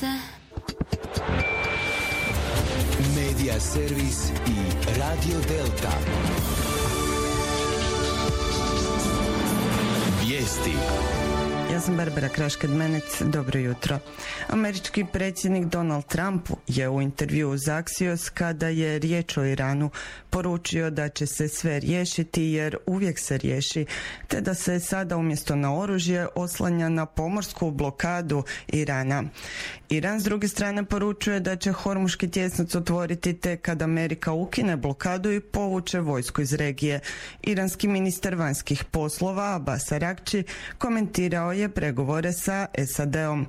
se. Medija servis i Radio Delta. Vijesti. Ja sam Barbara Kraškad-Menec, dobro jutro. Američki predsjednik Donald Trump je u intervjuu uz Axios, kada je riječ o Iranu, poručio da će se sve riješiti jer uvijek se riješi, te da se sada umjesto na oružje oslanja na pomorsku blokadu Irana. Iran s druge strane poručuje da će Hormuški tjesnac otvoriti tek kad Amerika ukine blokadu i povuče vojsku iz regije. Iranski ministar vanjskih poslova Abbas Araghchi komentirao je pregovore sa SAD-om.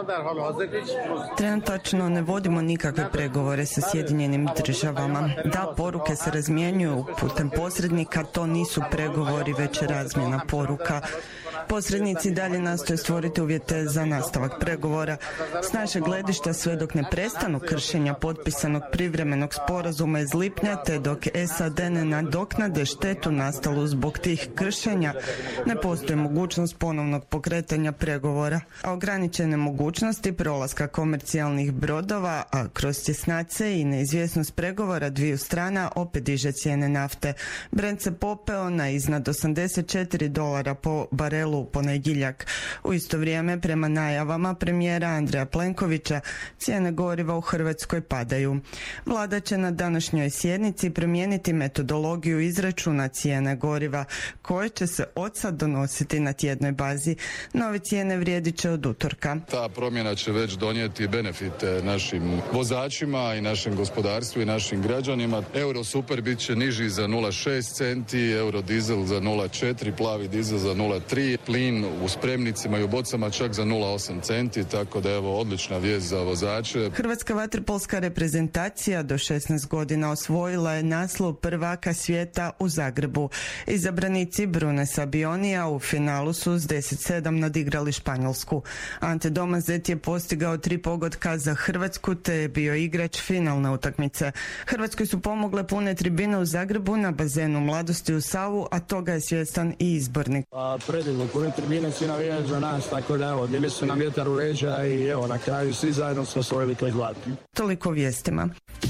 Trenutačno ne vodimo nikakve pregovore sa Sjedinjenim državama. Da, poruke se razmjenjuju putem posrednika, to nisu pregovori, već razmjena poruka. Posrednici dalje nastoje stvoriti uvjete za nastavak pregovora. S našeg gledišta, sve dok ne prestanu kršenja potpisanog privremenog sporazuma iz lipnja, te dok SAD ne nadoknade štetu nastalu zbog tih kršenja, ne postoji mogućnost ponovnog pokretanja pregovora. A ograničene mogućnosti prolaska komercijalnih brodova, a kroz tjesnace i neizvjesnost pregovora dviju strana opet diže cijene nafte. Brent se popeo na iznad $84 po barelu u ponedjeljak. U isto vrijeme, prema najavama premijera Andreja Plenkovića, cijene goriva u Hrvatskoj padaju. Vlada će na današnjoj sjednici promijeniti metodologiju izračuna cijene goriva, koje će se odsad donositi na tjednoj bazi. Nove cijene vrijedit će od utorka. Ta promjena će već donijeti benefite našim vozačima i našem gospodarstvu i našim građanima. Euro super bit će niži za 0,6 centi, euro dizel za 0,4, plavi dizel za 0,3, plin u spremnicima i u bocama čak za 0,8 centi, tako da evo odlična vijest za vozače. Hrvatska vaterpolska reprezentacija do 16 godina osvojila je naslov prvaka svijeta u Zagrebu. Izabranici Brune Sabionija u finalu su s 10-7 nadigrali Španjolsku. Ante Domazet je postigao 3 pogotka za Hrvatsku, te je bio igrač finalne utakmice. Hrvatskoj su pomogle pune tribine u Zagrebu na bazenu Mladosti u Savu, a toga je svjestan i izbornik. Predivno, pune tribine svi navijaju za nas, tako da evo, bili su nam vjetar u leđa i evo, na kraju svi zajedno smo osvojili taj glad. Toliko vijestima.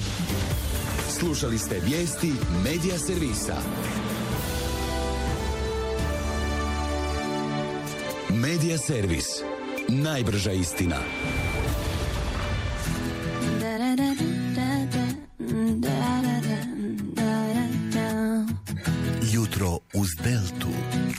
Slušali ste vijesti Medija servisa. Medija servis. Najbrža istina.